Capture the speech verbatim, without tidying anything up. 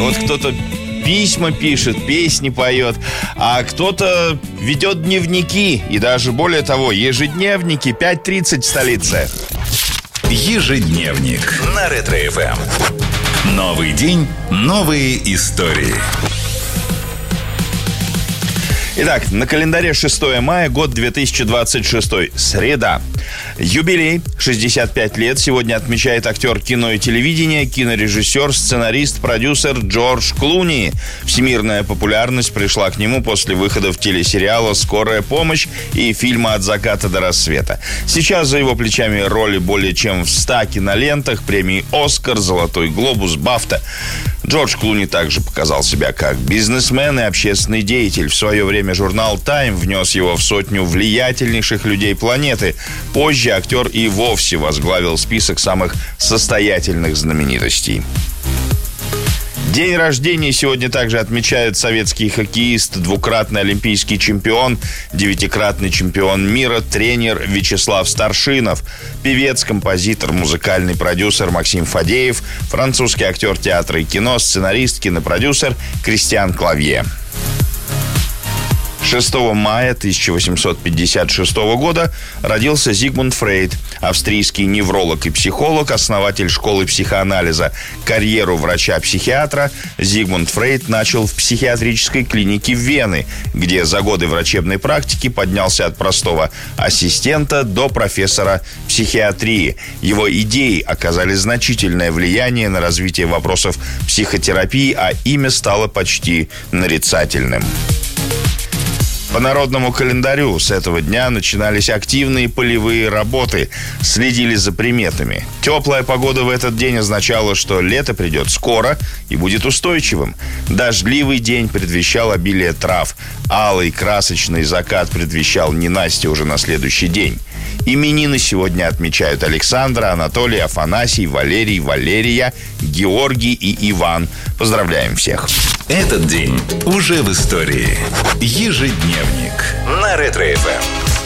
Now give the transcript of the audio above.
Вот кто-то письма пишет, песни поет, а кто-то ведет дневники. И даже более того, ежедневники. пять тридцать в столице. Ежедневник на Ретро-эф эм. Новый день, новые истории. Итак, на календаре шестое мая, год две тысячи двадцать шестой, среда. Юбилей, шестьдесят пять лет, сегодня отмечает актер кино и телевидения, кинорежиссер, сценарист, продюсер Джордж Клуни. Всемирная популярность пришла к нему после выходов телесериала «Скорая помощь» и фильма «От заката до рассвета». Сейчас за его плечами роли более чем в ста кинолентах, премии «Оскар», «Золотой глобус», «Бафта». Джордж Клуни также показал себя как бизнесмен и общественный деятель. В свое время журнал «Тайм» внес его в сотню влиятельнейших людей планеты. Позже актер и вовсе возглавил список самых состоятельных знаменитостей. День рождения сегодня также отмечают советский хоккеист, двукратный олимпийский чемпион, девятикратный чемпион мира, тренер Вячеслав Старшинов, певец, композитор, музыкальный продюсер Максим Фадеев, французский актер театра и кино, сценарист, кинопродюсер Кристиан Клавье. шестого мая тысяча восемьсот пятьдесят шестого года родился Зигмунд Фрейд, австрийский невролог и психолог, основатель школы психоанализа. Карьеру врача-психиатра Зигмунд Фрейд начал в психиатрической клинике Вены, где за годы врачебной практики поднялся от простого ассистента до профессора психиатрии. Его идеи оказали значительное влияние на развитие вопросов психотерапии, а имя стало почти нарицательным. По народному календарю с этого дня начинались активные полевые работы, следили за приметами. Теплая погода в этот день означала, что лето придет скоро и будет устойчивым. Дождливый день предвещал обилие трав. Алый красочный закат предвещал ненастье уже на следующий день. Именины сегодня отмечают Александра, Анатолий, Афанасий, Валерий, Валерия, Георгий и Иван. Поздравляем всех! Этот день уже в истории. Ежедневник на Ретро-эф эм.